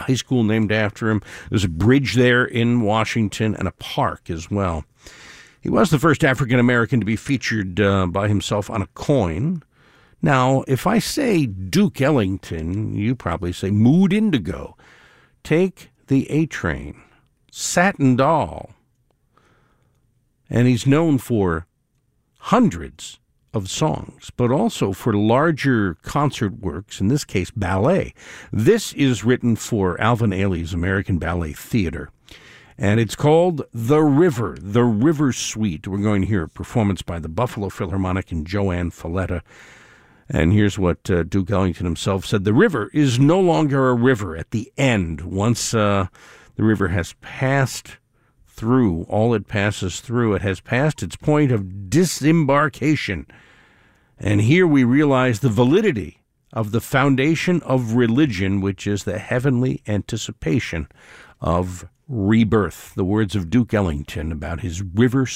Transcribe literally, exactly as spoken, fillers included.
high school named after him. There's a bridge there in Washington and a park as well. He was the first African-American to be featured uh, by himself on a coin. Now, if I say Duke Ellington, you probably say Mood Indigo. Take the A-Train, Satin Doll. And he's known for hundreds of songs, but also for larger concert works, in this case, ballet. This is written for Alvin Ailey's American Ballet Theater, and it's called The River, The River Suite. We're going to hear a performance by the Buffalo Philharmonic and Joanne Falletta. And here's what uh, Duke Ellington himself said. The river is no longer a river at the end. Once uh, the river has passed through all it passes through, it has passed its point of disembarkation. And here we realize the validity of the foundation of religion, which is the heavenly anticipation of rebirth. The words of Duke Ellington about his river